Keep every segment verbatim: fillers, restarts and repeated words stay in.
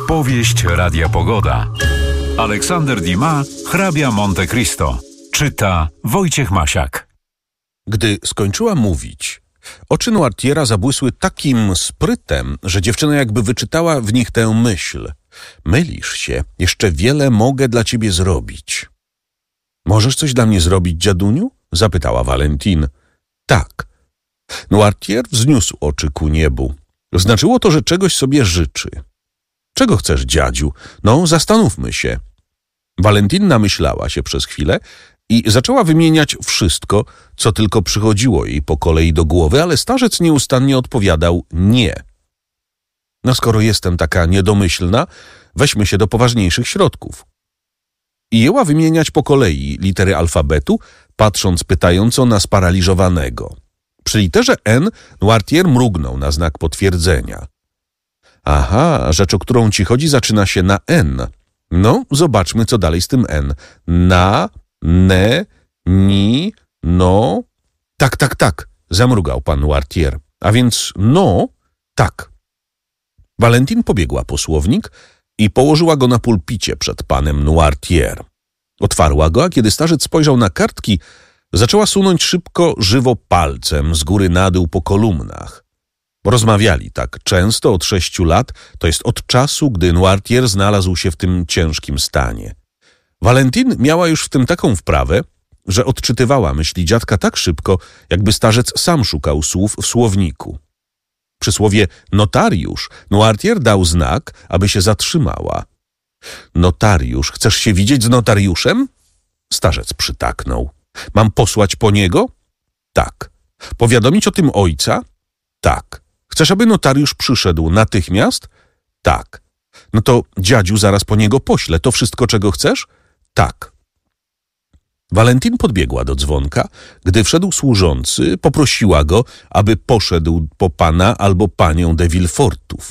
Powieść Radia Pogoda. Aleksander Dumas, Hrabia Monte Cristo. Czyta Wojciech Masiak. Gdy skończyła mówić, oczy Noirtiera zabłysły takim sprytem, że dziewczyna jakby wyczytała w nich tę myśl. Mylisz się, jeszcze wiele mogę dla ciebie zrobić. Możesz coś dla mnie zrobić, dziaduniu? Zapytała Valentine. Tak. Noirtier wzniósł oczy ku niebu. Znaczyło to, że czegoś sobie życzy. Czego chcesz, dziadziu? No, zastanówmy się. Valentine namyślała się przez chwilę i zaczęła wymieniać wszystko, co tylko przychodziło jej po kolei do głowy, ale starzec nieustannie odpowiadał nie. No skoro jestem taka niedomyślna, weźmy się do poważniejszych środków. I jęła wymieniać po kolei litery alfabetu, patrząc pytająco na sparaliżowanego. Przy literze N Noirtier mrugnął na znak potwierdzenia. Aha, rzecz, o którą ci chodzi, zaczyna się na N. No, zobaczmy, co dalej z tym N. Na, ne, ni, no. Tak, tak, tak, zamrugał pan Noirtier. A więc no, tak. Valentine pobiegła po słownik i położyła go na pulpicie przed panem Noirtier. Otwarła go, a kiedy starzec spojrzał na kartki, zaczęła sunąć szybko, żywo palcem z góry na dół po kolumnach. Rozmawiali tak często od sześciu lat, to jest od czasu, gdy Noirtier znalazł się w tym ciężkim stanie. Valentine miała już w tym taką wprawę, że odczytywała myśli dziadka tak szybko, jakby starzec sam szukał słów w słowniku. Przy słowie notariusz Noirtier dał znak, aby się zatrzymała. Notariusz, chcesz się widzieć z notariuszem? Starzec przytaknął. Mam posłać po niego? Tak. Powiadomić o tym ojca? Tak. Chcesz, aby notariusz przyszedł natychmiast? Tak. No to dziadziu zaraz po niego poślę. To wszystko, czego chcesz? Tak. Valentine podbiegła do dzwonka. Gdy wszedł służący, poprosiła go, aby poszedł po pana albo panią de Villefortów.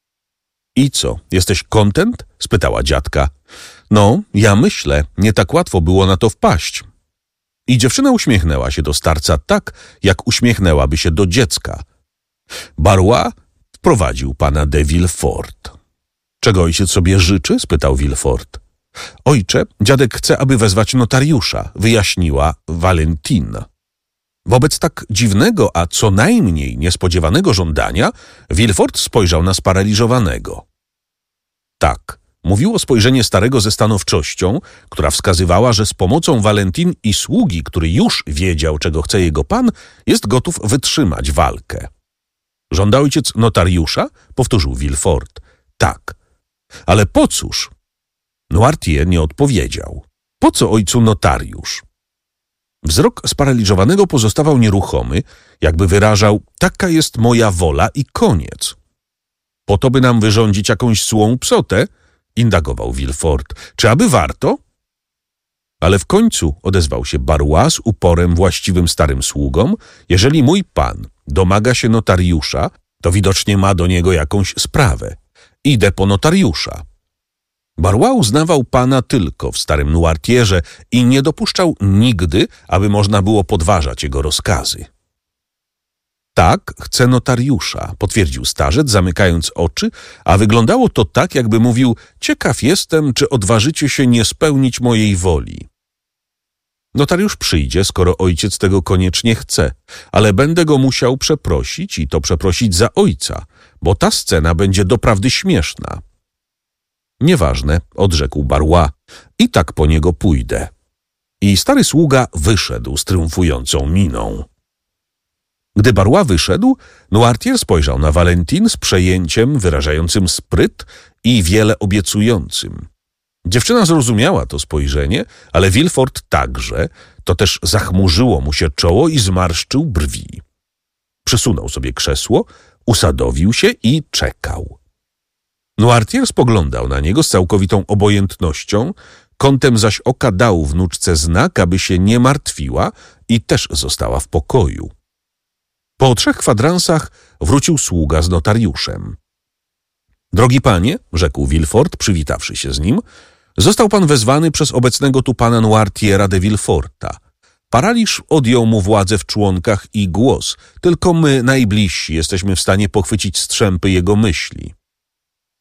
I co, jesteś kontent? Spytała dziadka. No, ja myślę, nie tak łatwo było na to wpaść. I dziewczyna uśmiechnęła się do starca tak, jak uśmiechnęłaby się do dziecka. Barrois wprowadził pana de Villefort. Czego ojciec sobie życzy? Spytał Villefort. Ojcze, dziadek chce, aby wezwać notariusza, wyjaśniła Valentine. Wobec tak dziwnego, a co najmniej niespodziewanego żądania, Villefort spojrzał na sparaliżowanego. Tak, mówiło spojrzenie starego ze stanowczością, która wskazywała, że z pomocą Valentine i sługi, który już wiedział, czego chce jego pan, jest gotów wytrzymać walkę. Żąda ojciec notariusza? Powtórzył Villefort. Tak. Ale po cóż? Noirtier nie odpowiedział. Po co ojcu notariusz? Wzrok sparaliżowanego pozostawał nieruchomy, jakby wyrażał, taka jest moja wola i koniec. Po to, by nam wyrządzić jakąś złą psotę? Indagował Villefort. Czy aby warto? Ale w końcu odezwał się Barrois z uporem właściwym starym sługom. Jeżeli mój pan domaga się notariusza, to widocznie ma do niego jakąś sprawę. Idę po notariusza. Barrois uznawał pana tylko w starym Noirtierze i nie dopuszczał nigdy, aby można było podważać jego rozkazy. Tak, chcę notariusza, potwierdził starzec, zamykając oczy, a wyglądało to tak, jakby mówił, ciekaw jestem, czy odważycie się nie spełnić mojej woli. Notariusz przyjdzie, skoro ojciec tego koniecznie chce, ale będę go musiał przeprosić i to przeprosić za ojca, bo ta scena będzie doprawdy śmieszna. Nieważne, odrzekł Barrois, i tak po niego pójdę. I stary sługa wyszedł z triumfującą miną. Gdy Barrois wyszedł, Noirtier spojrzał na Valentine z przejęciem wyrażającym spryt i wiele obiecującym. Dziewczyna zrozumiała to spojrzenie, ale Villefort także, to też zachmurzyło mu się czoło i zmarszczył brwi. Przysunął sobie krzesło, usadowił się i czekał. Noirtier spoglądał na niego z całkowitą obojętnością, kątem zaś oka dał wnuczce znak, aby się nie martwiła i też została w pokoju. Po trzech kwadransach wrócił sługa z notariuszem. Drogi panie, rzekł Villefort, przywitawszy się z nim, został pan wezwany przez obecnego tu pana Noirtiera de Villeforta. Paraliż odjął mu władzę w członkach i głos. Tylko my, najbliżsi, jesteśmy w stanie pochwycić strzępy jego myśli.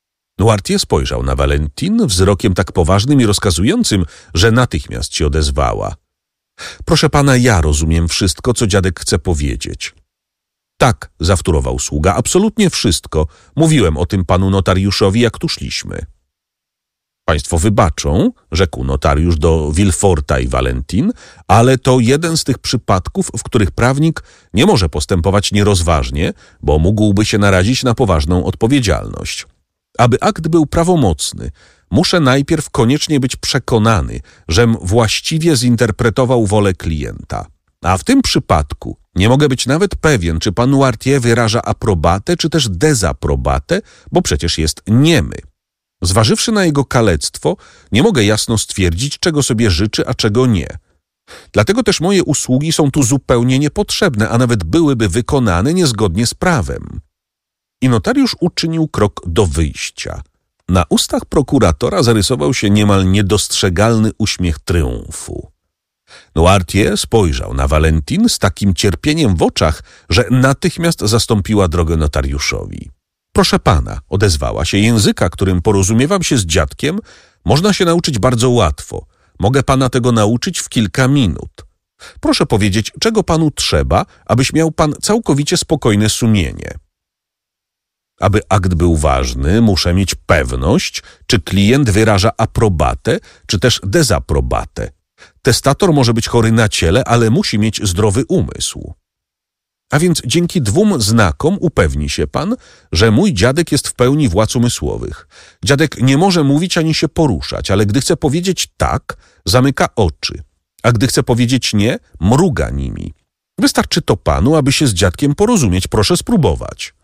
Noirtier spojrzał na Valentine wzrokiem tak poważnym i rozkazującym, że natychmiast się odezwała. Proszę pana, ja rozumiem wszystko, co dziadek chce powiedzieć. Tak, zawtórował sługa, absolutnie wszystko. Mówiłem o tym panu notariuszowi, jak tu szliśmy. Państwo wybaczą, rzekł notariusz do Villeforta i Valentine, ale to jeden z tych przypadków, w których prawnik nie może postępować nierozważnie, bo mógłby się narazić na poważną odpowiedzialność. Aby akt był prawomocny, muszę najpierw koniecznie być przekonany, żem właściwie zinterpretował wolę klienta. A w tym przypadku nie mogę być nawet pewien, czy pan Noirtier wyraża aprobatę, czy też dezaprobatę, bo przecież jest niemy. Zważywszy na jego kalectwo, nie mogę jasno stwierdzić, czego sobie życzy, a czego nie. Dlatego też moje usługi są tu zupełnie niepotrzebne, a nawet byłyby wykonane niezgodnie z prawem. I notariusz uczynił krok do wyjścia. Na ustach prokuratora zarysował się niemal niedostrzegalny uśmiech triumfu. Noirtier spojrzał na Valentine z takim cierpieniem w oczach, że natychmiast zastąpiła drogę notariuszowi. Proszę pana, odezwała się, języka, którym porozumiewam się z dziadkiem, można się nauczyć bardzo łatwo. Mogę pana tego nauczyć w kilka minut. Proszę powiedzieć, czego panu trzeba, abyś miał pan całkowicie spokojne sumienie. Aby akt był ważny, muszę mieć pewność, czy klient wyraża aprobatę, czy też dezaprobatę. Testator może być chory na ciele, ale musi mieć zdrowy umysł. A więc dzięki dwóm znakom upewni się pan, że mój dziadek jest w pełni władz umysłowych. Dziadek nie może mówić ani się poruszać, ale gdy chce powiedzieć tak, zamyka oczy, a gdy chce powiedzieć nie, mruga nimi. Wystarczy to panu, aby się z dziadkiem porozumieć. Proszę spróbować.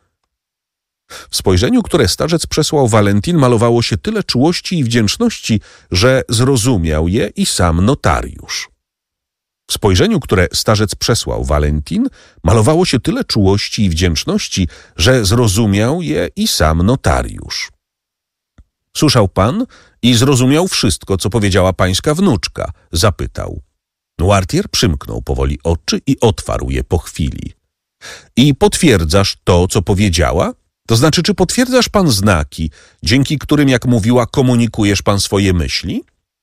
W spojrzeniu, które starzec przesłał Valentine, malowało się tyle czułości i wdzięczności, że zrozumiał je i sam notariusz. W spojrzeniu, które starzec przesłał Valentine, malowało się tyle czułości i wdzięczności, że zrozumiał je i sam notariusz. Słyszał pan i zrozumiał wszystko, co powiedziała pańska wnuczka? Zapytał. Noirtier przymknął powoli oczy i otwarł je po chwili. I potwierdzasz to, co powiedziała? To znaczy, czy potwierdzasz pan znaki, dzięki którym, jak mówiła, komunikujesz pan swoje myśli?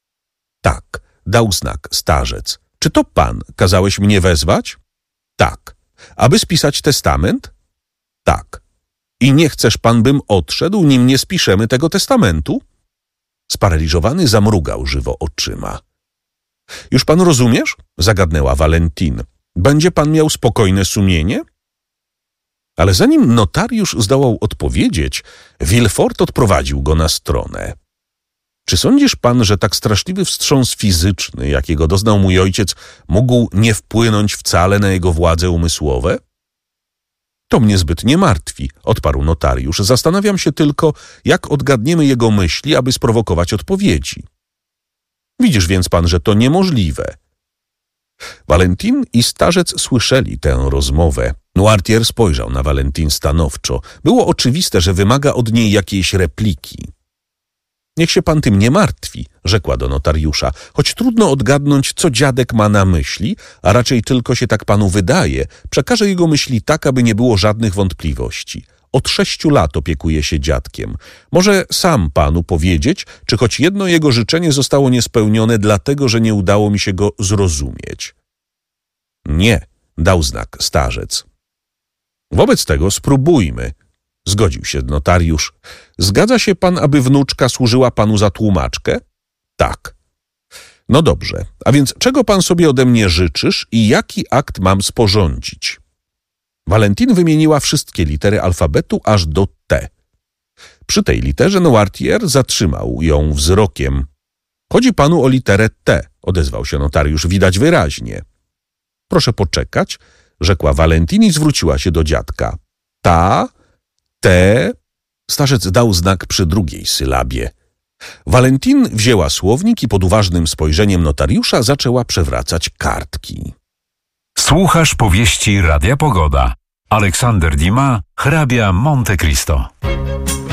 Tak, dał znak starzec. Czy to pan kazałeś mnie wezwać? Tak. Aby spisać testament? Tak. I nie chcesz pan, bym odszedł, nim nie spiszemy tego testamentu? Sparaliżowany zamrugał żywo oczyma. Już pan rozumiesz? Zagadnęła Valentine. Będzie pan miał spokojne sumienie? Ale zanim notariusz zdołał odpowiedzieć, Villefort odprowadził go na stronę. Czy sądzisz pan, że tak straszliwy wstrząs fizyczny, jakiego doznał mój ojciec, mógł nie wpłynąć wcale na jego władze umysłowe? To mnie zbyt nie martwi, odparł notariusz. Zastanawiam się tylko, jak odgadniemy jego myśli, aby sprowokować odpowiedzi. Widzisz więc pan, że to niemożliwe. Valentine i starzec słyszeli tę rozmowę. Noirtier spojrzał na Valentine stanowczo. Było oczywiste, że wymaga od niej jakiejś repliki. Niech się pan tym nie martwi, rzekła do notariusza, choć trudno odgadnąć, co dziadek ma na myśli, a raczej tylko się tak panu wydaje, przekażę jego myśli tak, aby nie było żadnych wątpliwości. Od sześciu lat opiekuje się dziadkiem. Może sam panu powiedzieć, czy choć jedno jego życzenie zostało niespełnione dlatego, że nie udało mi się go zrozumieć. Nie, dał znak starzec. Wobec tego spróbujmy. Zgodził się notariusz. Zgadza się pan, aby wnuczka służyła panu za tłumaczkę? Tak. No dobrze, a więc czego pan sobie ode mnie życzysz i jaki akt mam sporządzić? Valentine wymieniła wszystkie litery alfabetu aż do T. Przy tej literze Noirtier zatrzymał ją wzrokiem. Chodzi panu o literę T, odezwał się notariusz, widać wyraźnie. Proszę poczekać, rzekła Valentine i zwróciła się do dziadka. Ta, te... Starzec dał znak przy drugiej sylabie. Valentine wzięła słownik i pod uważnym spojrzeniem notariusza zaczęła przewracać kartki. Słuchasz powieści Radia Pogoda. Aleksander Dumas, hrabia Monte Cristo.